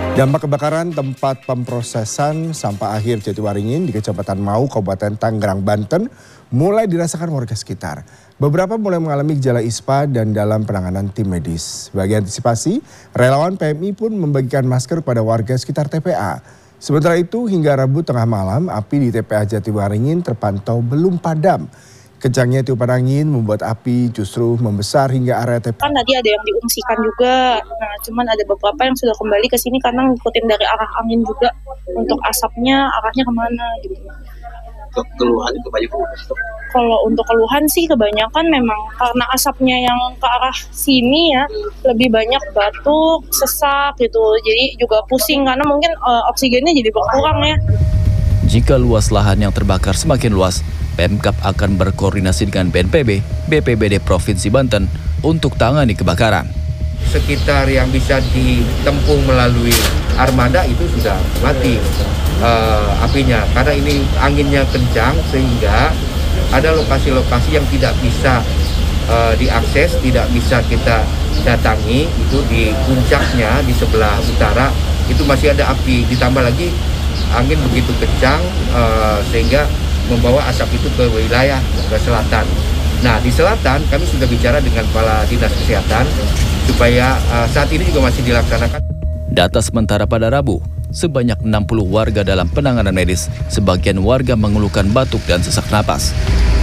Dampak kebakaran tempat pemprosesan sampah akhir Jatiwaringin di Kecamatan Mau, Kabupaten Tangerang, Banten mulai dirasakan warga sekitar. Beberapa mulai mengalami gejala ISPA dan dalam penanganan tim medis. Sebagai antisipasi, relawan PMI pun membagikan masker kepada warga sekitar TPA. Sementara itu, hingga Rabu tengah malam, api di TPA Jatiwaringin terpantau belum padam. Kencangnya tiupan angin membuat api justru membesar hingga area TPA. Kan tadi ada yang diungsikan juga, nah cuman ada beberapa yang sudah kembali ke sini karena ngikutin dari arah angin juga untuk asapnya arahnya kemana gitu. Keluhan itu banyak. Kalau untuk keluhan sih kebanyakan memang karena asapnya yang ke arah sini ya, lebih banyak batuk, sesak gitu, jadi juga pusing karena mungkin oksigennya jadi berkurang ya. Jika luas lahan yang terbakar semakin luas, Pemkab akan berkoordinasi dengan BNPB, BPBD Provinsi Banten untuk tangani kebakaran. Sekitar yang bisa ditempuh melalui armada itu sudah mati apinya. Karena ini anginnya kencang sehingga ada lokasi-lokasi yang tidak bisa diakses, tidak bisa kita datangi. Itu di puncaknya di sebelah utara itu masih ada api. Ditambah lagi angin begitu kencang sehingga membawa asap itu ke wilayah ke selatan. Nah, di selatan kami sudah bicara dengan kepala dinas kesehatan supaya saat ini juga masih dilaksanakan. Data sementara pada Rabu, sebanyak 60 warga dalam penanganan medis, sebagian warga mengeluhkan batuk dan sesak napas.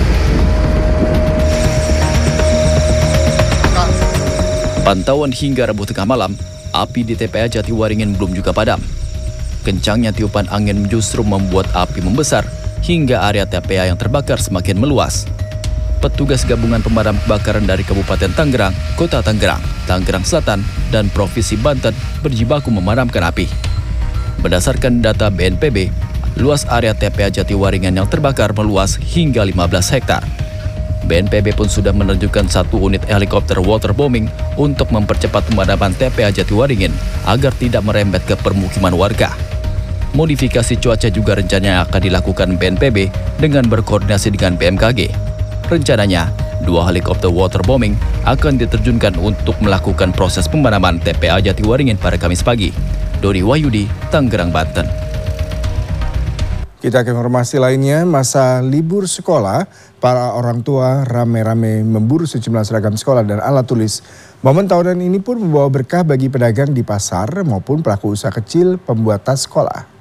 Pantauan hingga Rabu tengah malam, api di TPA Jatiwaringin belum juga padam. Kencangnya tiupan angin justru membuat api membesar hingga area TPA yang terbakar semakin meluas. Petugas gabungan pemadam kebakaran dari Kabupaten Tangerang, Kota Tangerang, Tangerang Selatan, dan Provinsi Banten berjibaku memadamkan api. Berdasarkan data BNPB, luas area TPA Jatiwaringin yang terbakar meluas hingga 15 hektar. BNPB pun sudah menerjunkan 1 unit helikopter waterbombing untuk mempercepat pemadaman TPA Jatiwaringin agar tidak merembet ke permukiman warga. Modifikasi cuaca juga rencananya akan dilakukan BNPB dengan berkoordinasi dengan BMKG. Rencananya, 2 helikopter waterbombing akan diterjunkan untuk melakukan proses pemadaman TPA Jatiwaringin pada Kamis pagi. Dodi Wahyudi, Tangerang, Banten. Kita ke informasi lainnya, masa libur sekolah, para orang tua rame-rame memburu sejumlah seragam sekolah dan alat tulis. Momen tahunan ini pun membawa berkah bagi pedagang di pasar maupun pelaku usaha kecil pembuat tas sekolah.